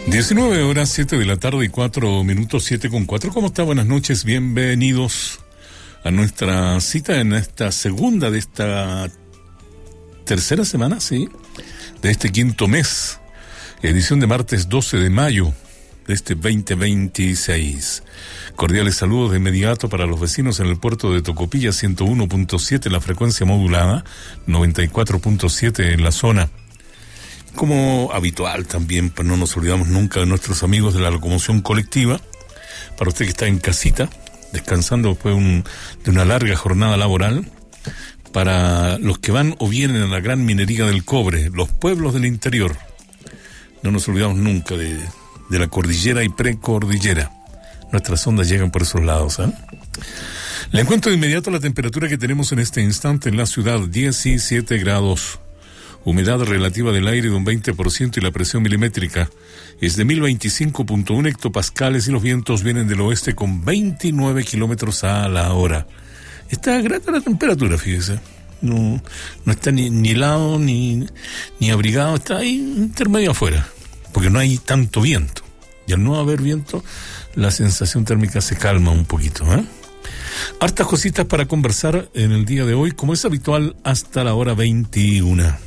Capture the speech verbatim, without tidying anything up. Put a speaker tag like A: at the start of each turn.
A: diecinueve horas, siete de la tarde y cuatro minutos, siete con cuatro. ¿Cómo está? Buenas noches, bienvenidos a nuestra cita en esta segunda de esta tercera semana, sí, de este quinto mes, edición de martes doce de mayo de este veinte veintiséis. Cordiales saludos de inmediato para los vecinos en el puerto de Tocopilla, ciento uno punto siete la frecuencia modulada, noventa y cuatro punto siete en la zona. Como habitual también, pues no nos olvidamos nunca de nuestros amigos de la locomoción colectiva. Para usted que está en casita, descansando después un, de una larga jornada laboral. Para los que van o vienen a la gran minería del cobre, los pueblos del interior. No nos olvidamos nunca de, de la cordillera y precordillera. Nuestras ondas llegan por esos lados, ¿eh? Le encuentro de inmediato la temperatura que tenemos en este instante en la ciudad, diecisiete grados. Humedad relativa del aire de un veinte por ciento y la presión milimétrica es de mil veinticinco punto uno hectopascales y los vientos vienen del oeste con veintinueve kilómetros a la hora. Está grata la temperatura, fíjese. No, no está ni, ni helado ni, ni abrigado, está ahí intermedio afuera, porque no hay tanto viento. Y al no haber viento, la sensación térmica se calma un poquito, ¿eh? Hartas cositas para conversar en el día de hoy, como es habitual, hasta la hora veintiuna.